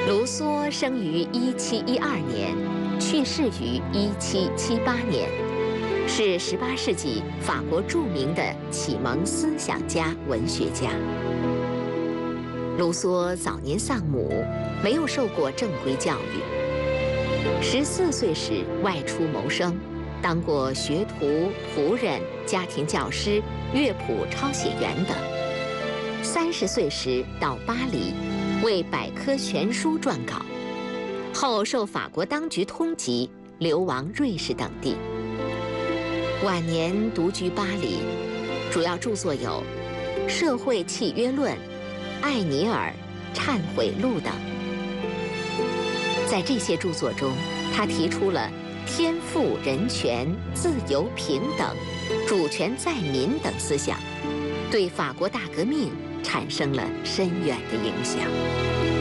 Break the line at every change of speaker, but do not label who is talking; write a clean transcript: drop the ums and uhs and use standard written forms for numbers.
卢梭生于1712年，去世于1778年，是18世纪法国著名的启蒙思想家、文学家。卢梭早年丧母，没有受过正规教育。14岁时外出谋生，当过学徒、仆人、家庭教师、乐谱抄写员等。30岁时到巴黎，为百科全书撰稿，后受法国当局通缉，流亡瑞士等地。晚年独居巴黎，主要著作有《社会契约论》《艾尼尔》《忏悔录》等。在这些著作中，他提出了天赋人权、自由平等、主权在民等思想，对法国大革命产生了深远的影响。